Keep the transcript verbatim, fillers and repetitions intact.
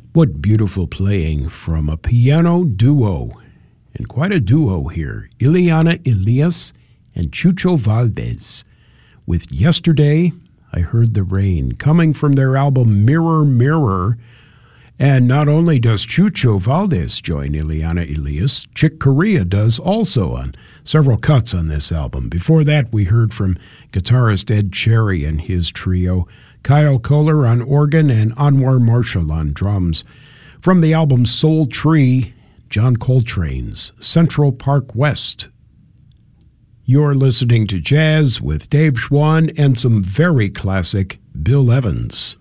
What beautiful playing from a piano duo, and quite a duo here, Ileana Elias and Chucho Valdez. With Yesterday, I Heard the Rain, coming from their album Mirror, Mirror. And not only does Chucho Valdez join Ileana Elias, Chick Corea does also on several cuts on this album. Before that, we heard from guitarist Ed Cherry and his trio, Kyle Kohler on organ and Anwar Marshall on drums. From the album Soul Tree, John Coltrane's Central Park West. You're listening to Jazz with Dave Schwann and some very classic Bill Evans.